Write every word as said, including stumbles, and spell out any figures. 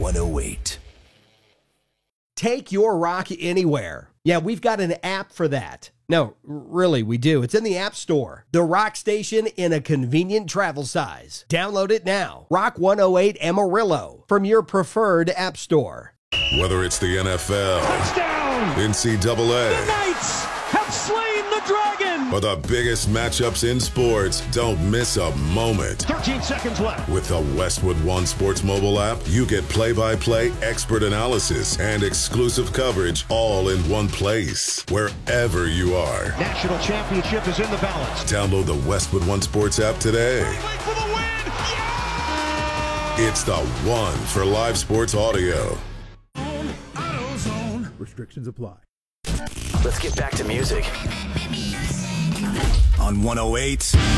one oh eight. Take your rock anywhere. Yeah, we've got an app for that. No, really, we do. It's in the App Store. The Rock Station in a convenient travel size. Download it now. Rock one oh eight Amarillo from your preferred app store. Whether it's the N F L, touchdown, N C double A, the Knights have slain the dragon, or the biggest matchups in sports, don't miss a moment. thirteen seconds left. With the Westwood One Sports mobile app, you get play-by-play expert analysis and exclusive coverage all in one place, wherever you are. National championship is in the balance. Download the Westwood One Sports app today. Wait for the win! Yeah! It's the one for live sports audio. Restrictions apply. Let's get back to music. On one oh eight